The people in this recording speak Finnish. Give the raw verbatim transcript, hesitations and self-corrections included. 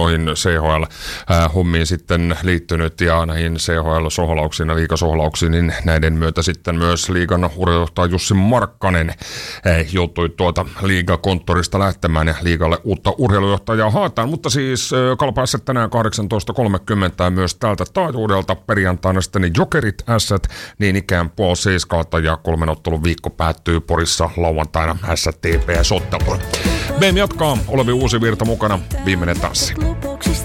noihin C H L-hommiin sitten liittynyt ja näihin C H L-sohlauksiin ja liigasohlauksiin, niin näiden myötä sitten myös liigan urheilujohtaja Jussi Markkanen joutui tuota liigakonttorista lähtemään ja liigalle uutta urheilujohtajaa haetaan, mutta siis Kalpaassa tänään kahdeksantoista kolmekymmentä ja myös tältä taajuudelta perjantaina sitten Jokerit Ässät niin ikään puoli seiskalta ja kolmen ottelun viikko päättyy Porissa lauantaina S T P S-otteluun. B M jatkaa, Olevi Uusivirta mukana, viimeinen tanssi.